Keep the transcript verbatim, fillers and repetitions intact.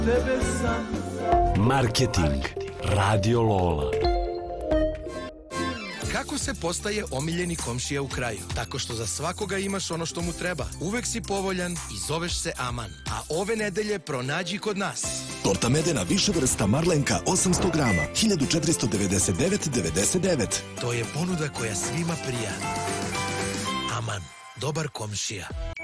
Marketing Radio Lola. Kako se postaje omiljeni komšija u kraju? Tako što za svakoga imaš ono što mu treba. Uvek si povoljan i zoveš se Aman. A ove nedelje pronađi kod nas. Torta medena više vrsta Marlenka osamsto grama, hiljadu četiristo devedeset devet zarez devedeset devet. To je ponuda koja svima prija. Aman, dobar komšija.